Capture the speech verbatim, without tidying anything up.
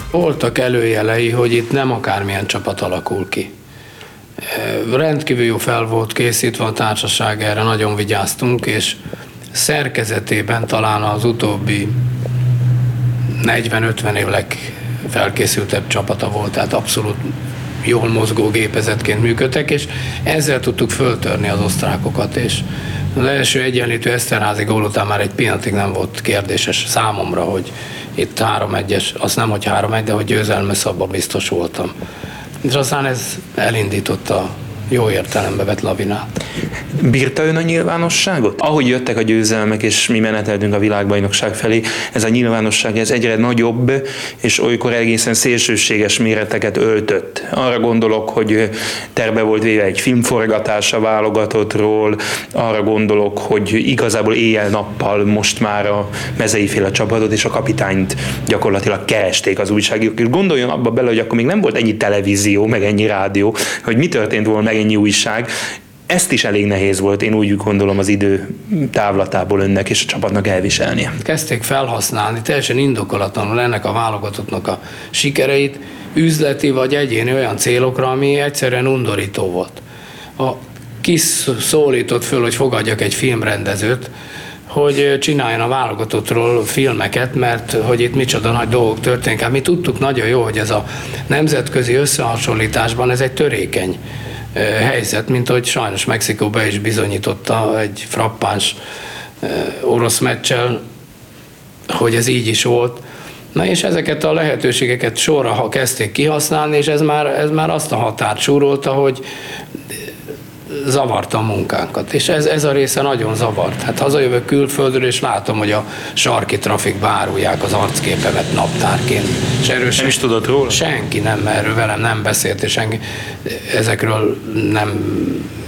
Voltak előjelei, hogy itt nem akármilyen csapat alakul ki. Rendkívül jó fel volt készítve a társaság, erre nagyon vigyáztunk, és szerkezetében talán az utóbbi negyven-ötven év legfelkészültebb csapata volt, tehát abszolút jól mozgó gépezetként működtek, és ezzel tudtuk föltörni az osztrákokat, és az első egyenlítő Eszterházy gól után már egy pillanatig nem volt kérdéses számomra, hogy itt három egyes, azt nem, hogy három egy, de hogy győzelme szabban biztos voltam. És aztán ez elindította jó értelembe vett lavinát. Bírta ön a nyilvánosságot? Ahogy jöttek a győzelmek, és mi meneteltünk a világbajnokság felé, ez a nyilvánosság ez egyre nagyobb, és olykor egészen szélsőséges méreteket öltött. Arra gondolok, hogy terve volt véve egy filmforgatás a válogatottról, arra gondolok, hogy igazából éjjel-nappal most már a Mezeiféle csapatot és a kapitányt gyakorlatilag keresték az újságírók. És gondoljon abba bele, hogy akkor még nem volt ennyi televízió, meg ennyi rádió, hogy mi történt volna, meg ennyi újság. Ezt is elég nehéz volt, én úgy gondolom, az idő távlatából önnek és a csapatnak elviselnie. Kezdték felhasználni teljesen indokolatlanul ennek a válogatottnak a sikereit üzleti vagy egyéni olyan célokra, ami egyszerűen undorító volt. A kis szólított föl, hogy fogadjak egy filmrendezőt, hogy csináljon a válogatottról filmeket, mert hogy itt micsoda nagy dolgok történnek. Hát mi tudtuk nagyon jó, hogy ez a nemzetközi összehasonlításban ez egy törékeny helyzet, mint ahogy sajnos Mexikó be is bizonyította egy frappáns orosz meccsel, hogy ez így is volt. Na és ezeket a lehetőségeket sorra ha kezdték kihasználni, és ez már, ez már azt a határt súrolta, hogy zavarta a munkánkat. És ez, ez a része nagyon zavart. Hát hazajövök külföldről, és látom, hogy a sarki trafikba árulják az arcképemet naptárként. És erről nem is tudott róla? Senki nem, erről velem nem beszélt, és senki ezekről nem